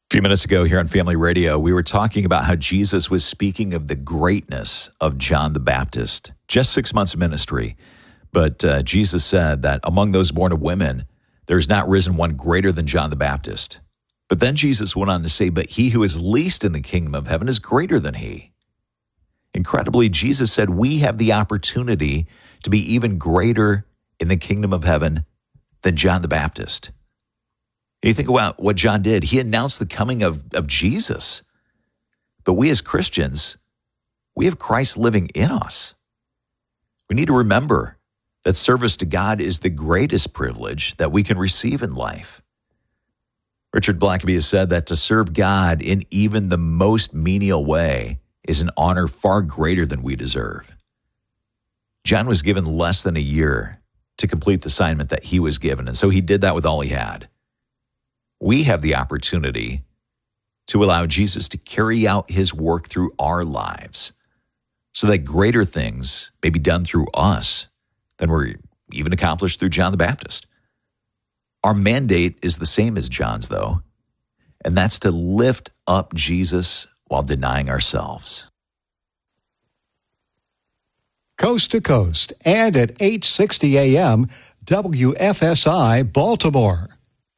A few minutes ago here on Family Radio, we were talking about how Jesus was speaking of the greatness of John the Baptist. Just 6 months of ministry. But Jesus said that among those born of women, there is not risen one greater than John the Baptist. But then Jesus went on to say, but he who is least in the kingdom of heaven is greater than he. Incredibly, Jesus said we have the opportunity to be even greater in the kingdom of heaven than John the Baptist. You think about what John did. He announced the coming of Jesus. But we as Christians, we have Christ living in us. We need to remember that service to God is the greatest privilege that we can receive in life. Richard Blackaby has said that to serve God in even the most menial way is an honor far greater than we deserve. John was given less than a year to complete the assignment that he was given, and so he did that with all he had. We have the opportunity to allow Jesus to carry out his work through our lives so that greater things may be done through us than were even accomplished through John the Baptist. Our mandate is the same as John's, though, and that's to lift up Jesus while denying ourselves. Coast to Coast and at 8:60 a.m., WFSI Baltimore.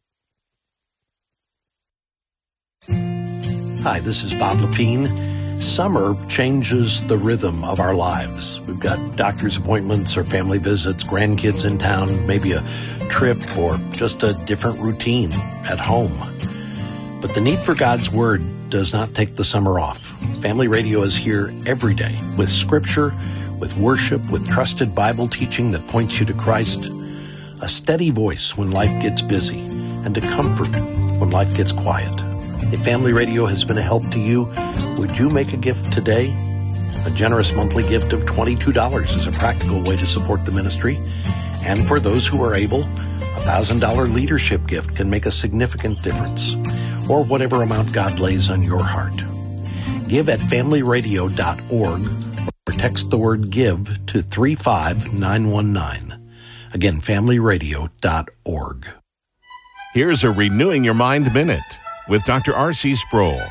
Hi, this is Bob Lepine. Summer changes the rhythm of our lives. We've got doctor's appointments or family visits, grandkids in town, maybe a trip or just a different routine at home. But the need for God's Word does not take the summer off. Family Radio is here every day with Scripture, with worship, with trusted Bible teaching that points you to Christ, a steady voice when life gets busy, and a comfort when life gets quiet. If Family Radio has been a help to you, would you make a gift today? A generous monthly gift of $22 is a practical way to support the ministry. And for those who are able, a $1,000 leadership gift can make a significant difference, or whatever amount God lays on your heart. Give at familyradio.org or text the word GIVE to 35919. Again, familyradio.org. Here's a Renewing Your Mind Minute with Dr. R.C. Sproul.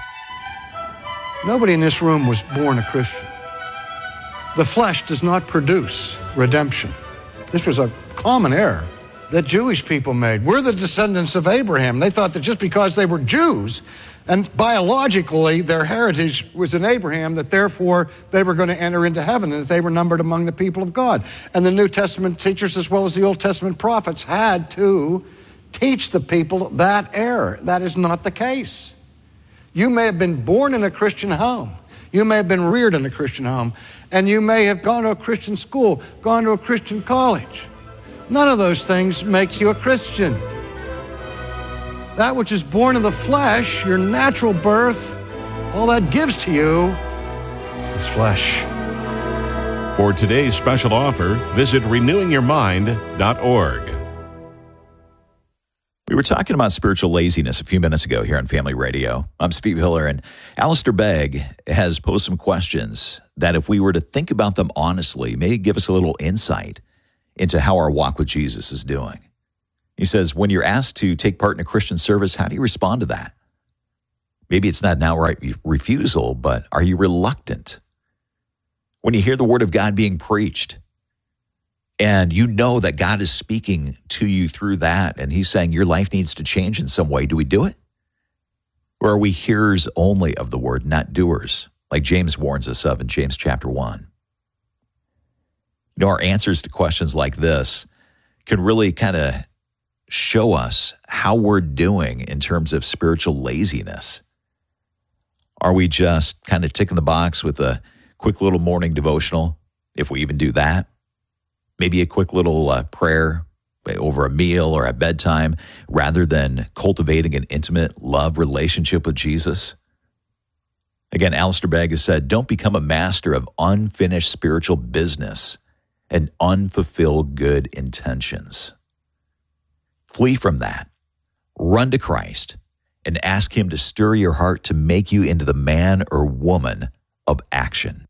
Nobody in this room was born a Christian. The flesh does not produce redemption. This was a common error that Jewish people made. We're the descendants of Abraham. They thought that just because they were Jews and biologically their heritage was in Abraham, that therefore they were going to enter into heaven and that they were numbered among the people of God. And the New Testament teachers as well as the Old Testament prophets had to teach the people that error. That is not the case. You may have been born in a Christian home. You may have been reared in a Christian home. And you may have gone to a Christian school, gone to a Christian college. None of those things makes you a Christian. That which is born of the flesh, your natural birth, all that gives to you is flesh. For today's special offer, visit renewingyourmind.org. We were talking about spiritual laziness a few minutes ago here on Family Radio. I'm Steve Hiller, and Alistair Begg has posed some questions that if we were to think about them honestly, may give us a little insight into how our walk with Jesus is doing. He says, when you're asked to take part in a Christian service, how do you respond to that? Maybe it's not an outright refusal, but are you reluctant? When you hear the word of God being preached, and you know that God is speaking to you through that, and he's saying your life needs to change in some way, do we do it? Or are we hearers only of the word, not doers, like James warns us of in James chapter 1? You know, our answers to questions like this can really kind of show us how we're doing in terms of spiritual laziness. Are we just kind of ticking the box with a quick little morning devotional, if we even do that? Maybe a quick little prayer over a meal or at bedtime, rather than cultivating an intimate love relationship with Jesus? Again, Alistair Begg has said, don't become a master of unfinished spiritual business and unfulfilled good intentions. Flee from that. Run to Christ and ask him to stir your heart to make you into the man or woman of action.